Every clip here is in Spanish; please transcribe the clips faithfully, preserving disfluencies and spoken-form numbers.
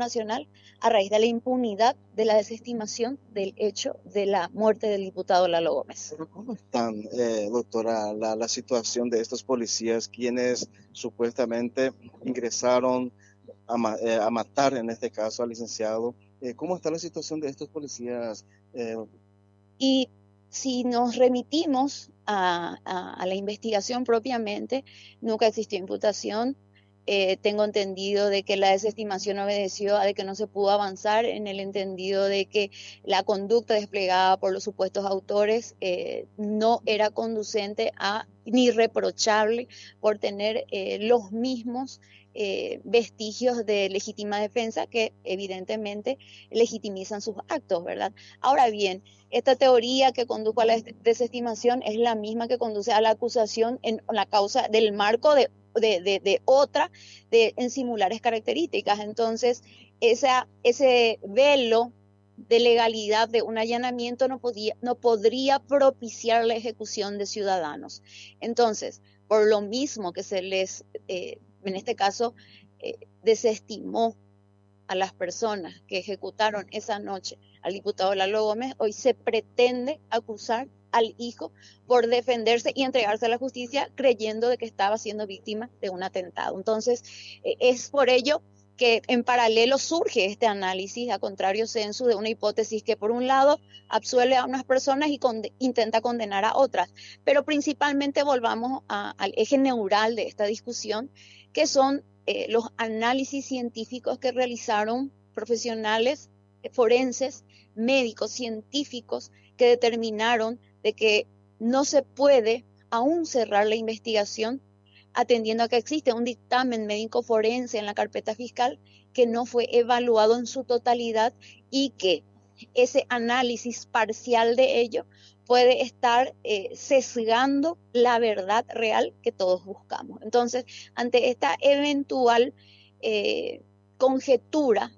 nacional a raíz de la impunidad de la desestimación del hecho de la muerte del diputado Lalo Gómez. Pero ¿cómo están, eh, doctora, la, la situación de estos policías quienes supuestamente ingresaron a, ma- eh, a matar, en este caso, al licenciado? Eh, ¿cómo está la situación de estos policías? Eh, Y si nos remitimos a, a, a la investigación propiamente, nunca existió imputación. Eh, tengo entendido de que la desestimación obedeció a de que no se pudo avanzar, en el entendido de que la conducta desplegada por los supuestos autores eh, no era conducente a ni reprochable por tener eh, los mismos eh, vestigios de legítima defensa que evidentemente legitimizan sus actos, ¿verdad? Ahora bien, esta teoría que condujo a la desestimación es la misma que conduce a la acusación en la causa del marco de De, de, de otra de, en similares características. Entonces, esa, ese velo de legalidad de un allanamiento no, podía, no podría propiciar la ejecución de ciudadanos. Entonces, por lo mismo que se les, eh, en este caso, eh, desestimó a las personas que ejecutaron esa noche al diputado Lalo Gómez, hoy se pretende acusar al hijo por defenderse y entregarse a la justicia creyendo de que estaba siendo víctima de un atentado. Entonces, eh, es por ello que en paralelo surge este análisis a contrario sensu de una hipótesis que por un lado absuelve a unas personas y con, intenta condenar a otras, pero principalmente volvamos a, al eje neural de esta discusión, que son eh, los análisis científicos que realizaron profesionales eh, forenses, médicos, científicos, que determinaron de que no se puede aún cerrar la investigación atendiendo a que existe un dictamen médico forense en la carpeta fiscal que no fue evaluado en su totalidad y que ese análisis parcial de ello puede estar eh, sesgando la verdad real que todos buscamos. Entonces, ante esta eventual eh, conjetura,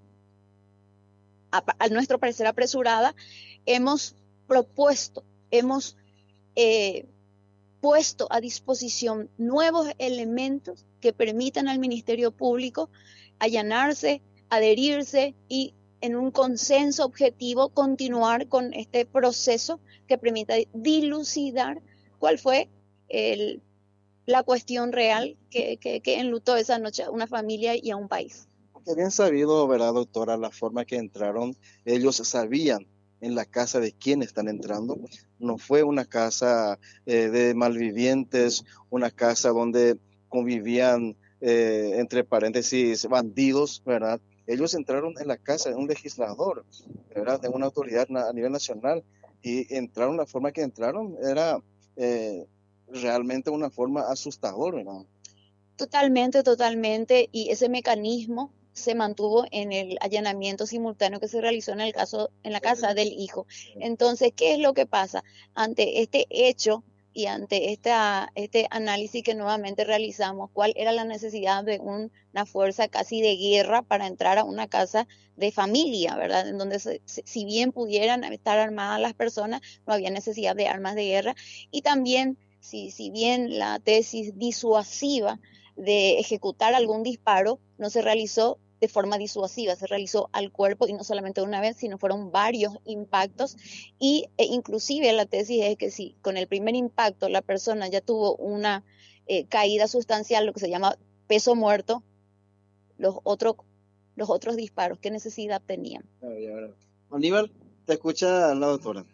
a, a nuestro parecer apresurada, hemos propuesto, hemos eh, puesto a disposición nuevos elementos que permitan al Ministerio Público allanarse, adherirse y en un consenso objetivo continuar con este proceso que permita dilucidar cuál fue el, la cuestión real que, que, que enlutó esa noche a una familia y a un país. que bien sabido, ¿verdad, doctora? La forma que entraron, ellos sabían en la casa de quién están entrando. No fue una casa eh, de malvivientes, una casa donde convivían, eh, entre paréntesis, bandidos, ¿verdad? Ellos entraron en la casa de un legislador, ¿verdad? De una autoridad a nivel nacional, y entraron la forma que entraron, era eh, realmente una forma asustadora, ¿verdad? Totalmente, totalmente, y ese mecanismo se mantuvo en el allanamiento simultáneo que se realizó en el caso, en la casa del hijo. Entonces, ¿qué es lo que pasa? Ante este hecho y ante esta, este análisis que nuevamente realizamos, ¿cuál era la necesidad de un, una fuerza casi de guerra para entrar a una casa de familia, ¿verdad? En donde se, si bien pudieran estar armadas las personas, no había necesidad de armas de guerra. Y también, si, si bien la tesis disuasiva de ejecutar algún disparo no se realizó de forma disuasiva, se realizó al cuerpo y no solamente una vez, sino fueron varios impactos y e inclusive la tesis es que si con el primer impacto la persona ya tuvo una eh, caída sustancial, lo que se llama peso muerto, los, otro, los otros disparos, ¿qué necesidad tenían? Aníbal, te escucha la doctora.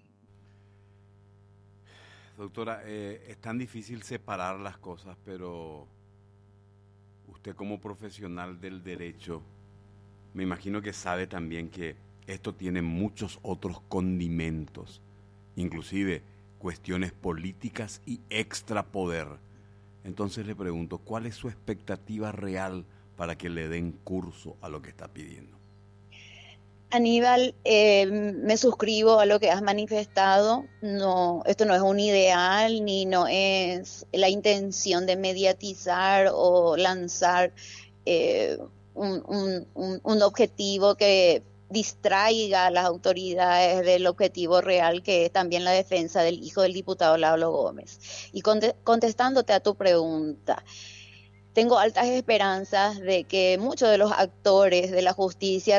Doctora, eh, es tan difícil separar las cosas, pero usted como profesional del derecho, me imagino que sabe también que esto tiene muchos otros condimentos, inclusive cuestiones políticas y extrapoder. Entonces le pregunto, ¿cuál es su expectativa real para que le den curso a lo que está pidiendo? Aníbal, eh, me suscribo a lo que has manifestado. No, esto no es un ideal ni no es la intención de mediatizar o lanzar eh, un, un, un, un objetivo que distraiga a las autoridades del objetivo real, que es también la defensa del hijo del diputado Lalo Gómez. Y contestándote a tu pregunta, tengo altas esperanzas de que muchos de los actores de la justicia